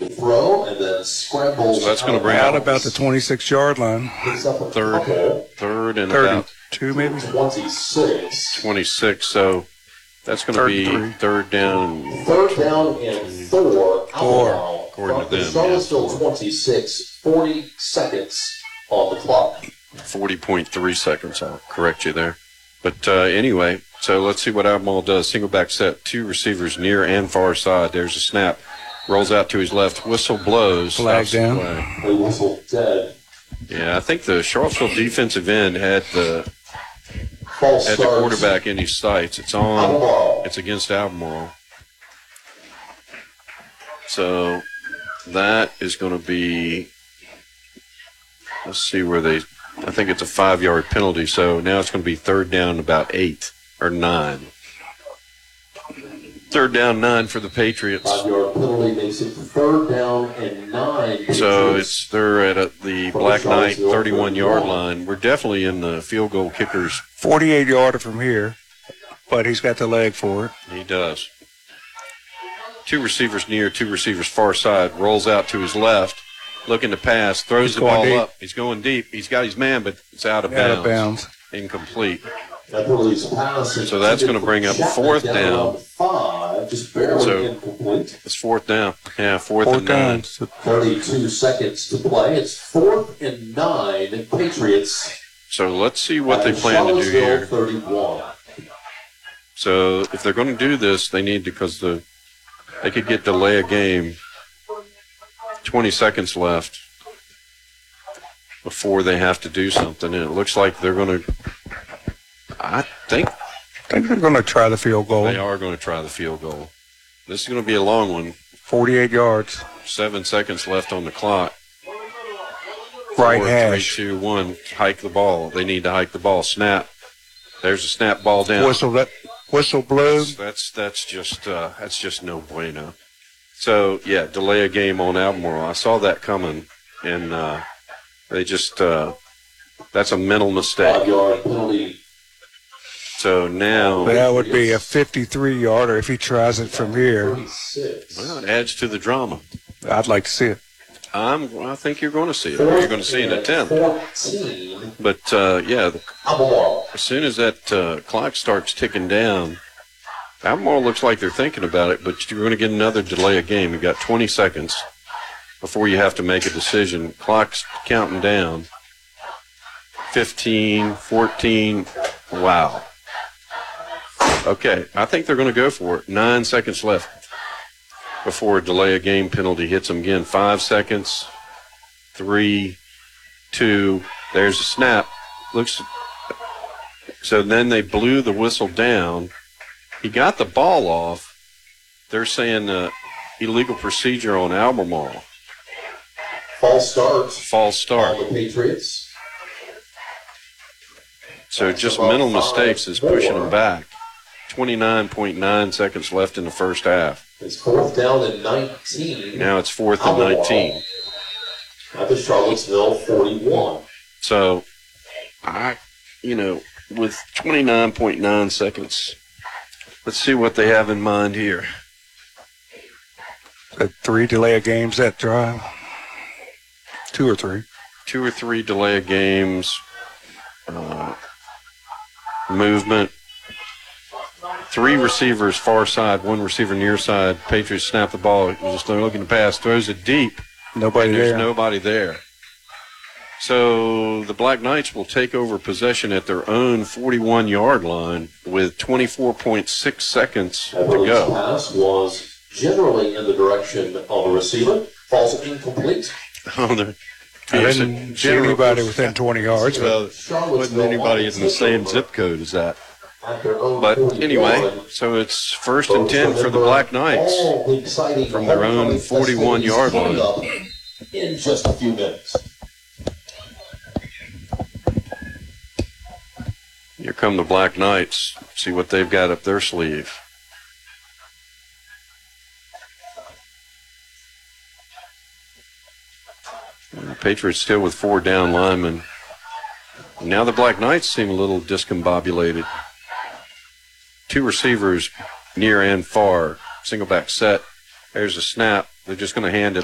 throw and then scrambles. So that's going to bring out about the 26-yard line. Third and Third about and 2 maybe? 26. So that's going to be third down. Third down and 4. According to them. Charlottesville 26, 40 seconds on the clock. 40.3 seconds. I'll correct you there. But anyway, so let's see what Albemarle does. Single back set, 2 receivers near and far side. There's a snap. Rolls out to his left. Whistle blows. Flag down. The whistle dead. Yeah, I think the Charlottesville defensive end had the False start. quarterback in his sights. It's on. Albemarle. It's against Albemarle. So that is going to be, let's see where they, I think it's a 5-yard penalty. So now it's going to be third down about 8 or 9. Third down 9 for the Patriots. 5-yard penalty makes it third down and 9. So they're at the Black Knight 31-yard line. We're definitely in the field goal kickers. 48-yarder from here, but he's got the leg for it. He does. 2 receivers near, 2 receivers far side. Rolls out to his left, looking to pass, throws the ball up. He's going deep. He's got his man, but it's out of bounds. Incomplete. So that's going to bring up fourth down. 5, just barely incomplete. It's fourth down. Yeah, fourth and 9. 32 seconds to play. It's 4th and 9. Patriots. So let's see what they plan to do here. 31. So if they're going to do this, they need to, because they could get delay a game. 20 seconds left before they have to do something. And it looks like they're going to, I think they're going to try the field goal. They are going to try the field goal. This is going to be a long one. 48 yards. 7 seconds left on the clock. Right 4, hash. 3, 2, 1. Hike the ball. They need to hike the ball. Snap. There's a snap ball down. Whistle blew. That's just no bueno. So yeah, delay a game on Albemarle. I saw that coming, and they just that's a mental mistake. 5-yard penalty. So now that would be a 53-yarder if he tries it from here. Well, it adds to the drama. I'd like to see it. I think you're going to see it. You're going to see an attempt. 14. But yeah, as soon as that clock starts ticking down, Albemarle looks like they're thinking about it, but you're going to get another delay of game. You've got 20 seconds before you have to make a decision. Clock's counting down. 15, 14. Wow. Okay, I think they're going to go for it. 9 seconds left before a delay of game penalty hits them again. 5 seconds. 3, 2. There's a snap. So then they blew the whistle down. He got the ball off. They're saying illegal procedure on Albemarle. False start. False start. On the Patriots. So just mental mistakes is pushing them back. 29.9 seconds left in the first half. It's 4th down and 19. Now it's 4th and 19. At the Charlottesville 41. So, with 29.9 seconds, let's see what they have in mind here. The 3 delay of games that drive. 2 or 3. 2 or 3 delay of games. Movement. 3 receivers far side, 1 receiver near side. Patriots snap the ball. Just looking to pass. Throws it deep. There's nobody there. So the Black Knights will take over possession at their own 41-yard line with 24.6 seconds to go. The pass was generally in the direction of the receiver. False incomplete. I didn't see anybody within 20 yards. Well, wasn't anybody in the same zip code as that. But anyway, so it's 1st and 10 for the Black Knights from their own 41-yard line. In just a few minutes. Here come the Black Knights. See what they've got up their sleeve. And the Patriots still with 4 down linemen. Now the Black Knights seem a little discombobulated. 2 receivers near and far. Single back set. There's a snap. They're just going to hand it